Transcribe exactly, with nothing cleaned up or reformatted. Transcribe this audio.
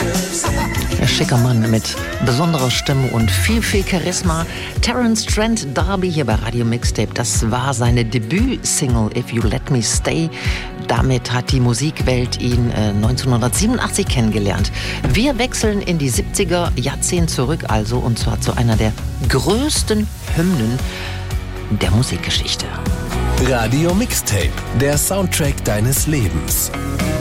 Ein schicker Mann mit besonderer Stimme und viel, viel Charisma. Terence Trent D'Arby hier bei Radio Mixtape. Das war seine Debüt-Single If You Let Me Stay. Damit hat die Musikwelt ihn äh, neunzehnhundertsiebenundachtzig kennengelernt. Wir wechseln in die siebziger Jahrzehnt zurück also, und zwar zu einer der größten Hymnen der Musikgeschichte. Radio Mixtape, der Soundtrack deines Lebens.